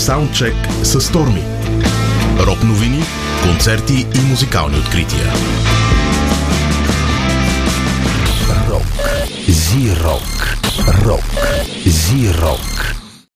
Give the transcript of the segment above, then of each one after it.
Саундчек с Stormy. Рок новини, концерти и музикални открития. Рок. Зи-рок. Рок. Зи-рок.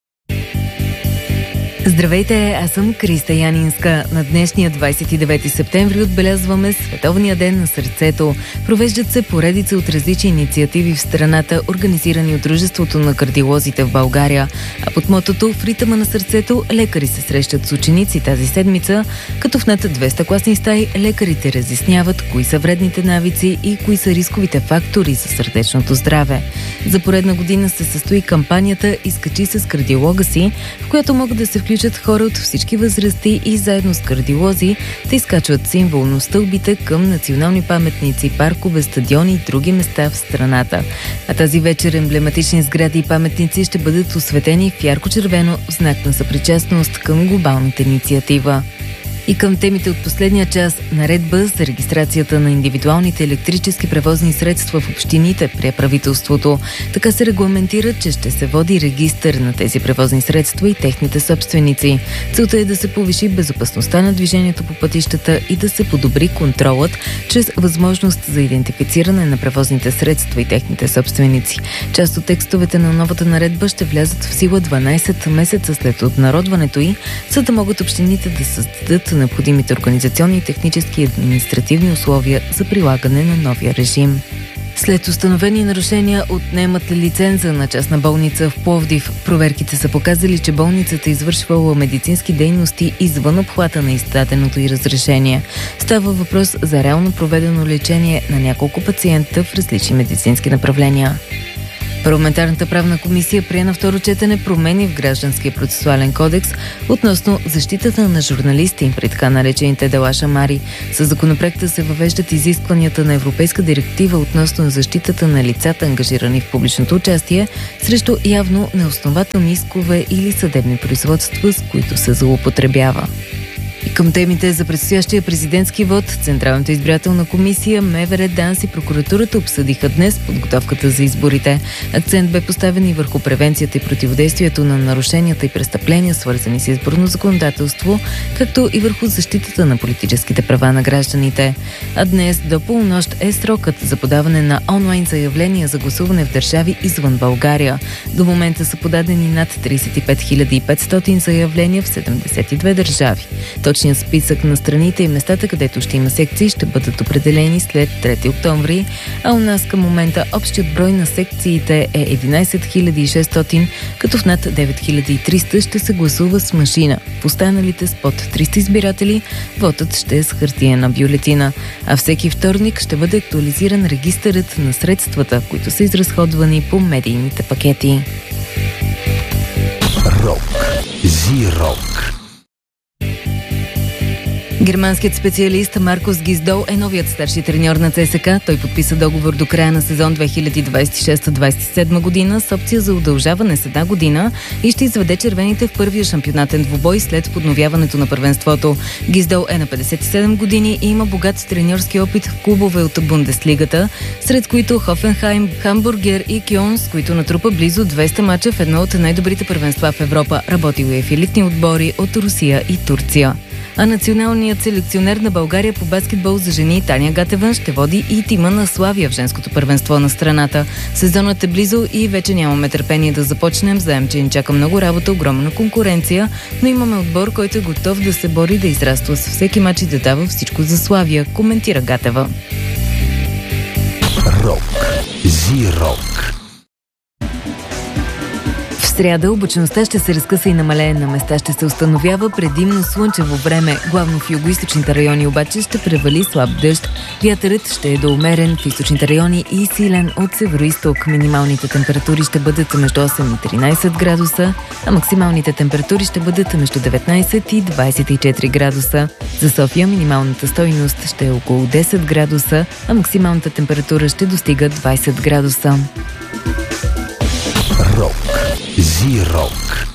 Здравейте, аз съм Криста Янинска. На днешния 29 септември отбелязваме Световния ден на сърцето. Провеждат се поредица от различни инициативи в страната, организирани от Дружеството на кардиолозите в България. А под мотото "В ритъма на сърцето" лекари се срещат с ученици тази седмица, като в над 200 класни стаи лекарите разясняват кои са вредните навици и кои са рисковите фактори за сърдечното здраве. За поредна година се състои кампанията "Изкачи се с кардиолога си", в която могат да се включат хора от всички възрасти и заедно с кардиолози да изкачват символно стълбите към национални паметници, паркове, стадиони и други места в страната. А тази вечер емблематични сгради и паметници ще бъдат осветени в ярко-червено в знак на съпричастност към глобалната инициатива. И към темите от последния час, наредба за регистрацията на индивидуалните електрически превозни средства в общините при правителството. Така се регламентира, че ще се води регистър на тези превозни средства и техните собственици. Целта е да се повиши безопасността на движението по пътищата и да се подобри контролът чрез възможност за идентифициране на превозните средства и техните собственици. Част от текстовете на новата наредба ще влязат в сила 12 месеца след обнародването й, за да могат общините да създадат необходимите организационни, технически и административни условия за прилагане на новия режим. След установени нарушения отнемат лиценза на частна болница в Пловдив. Проверките са показали, че болницата извършвала медицински дейности извън обхвата на издаденото й разрешение. Става въпрос за реално проведено лечение на няколко пациента в различни медицински направления. Парламентарната правна комисия прие на второ четене промени в Гражданския процесуален кодекс относно защитата на журналисти при така наречените дела шамари. Със законопроекта се въвеждат изискванията на Европейска директива относно защитата на лицата, ангажирани в публичното участие, срещу явно неоснователни искове или съдебни производства, с които се злоупотребява. И към темите за предстоящия президентски вод, Централната избирателна комисия, МВР, ДАНС и прокуратурата обсъдиха днес подготовката за изборите. Акцент бе поставен и върху превенцията и противодействието на нарушенията и престъпления, свързани с изборно законодателство, както и върху защитата на политическите права на гражданите. А днес до полунощ е срокът за подаване на онлайн заявления за гласуване в държави извън България. До момента са подадени над 35 500 заявления в 72 държави. Точният списък на страните и местата, където ще има секции, ще бъдат определени след 3 октомври, а у нас към момента общият брой на секциите е 11 600, като в над 9300 ще се гласува с машина. В останалите с под 300 избиратели вотът ще е с хартиена бюлетина, а всеки вторник ще бъде актуализиран регистърът на средствата, които са изразходвани по медийните пакети. Рок. Зи-рок. Германският специалист Маркус Гисдол е новият старши треньор на ЦСКА. Той подписа договор до края на сезон 2026-27 година с опция за удължаване с една година и ще изведе червените в първия шампионатен двубой след подновяването на първенството. Гисдол е на 57 години и има богат треньорски опит в клубове от Бундеслигата, сред които Хофенхайм, Хамбургер и Кьон, с които натрупа близо 200 мача в едно от най-добрите първенства в Европа. Работил е в елитни отбори от Русия и Турция. А националният селекционер на България по баскетбол за жени Таня Гатева ще води и тима на Славия в женското първенство на страната. Сезонът е близо и вече нямаме търпение да започнем. Знаем, че ни чака много работа, огромна конкуренция, но имаме отбор, който е готов да се бори, да израства с всеки мач и да дава всичко за Славия, коментира Гатева. Рок. Зи-рок. В сряда облачността ще се разкъса и намалее, на места ще се установява предимно слънчево време. Главно в югоизточните райони обаче ще превали слаб дъжд. Вятърът ще е до умерен в източните райони и силен от североизток. Минималните температури ще бъдат между 8 и 13 градуса, а максималните температури ще бъдат между 19 и 24 градуса. За София минималната стойност ще е около 10 градуса, а максималната температура ще достига 20 градуса. Рок. Зи-рок.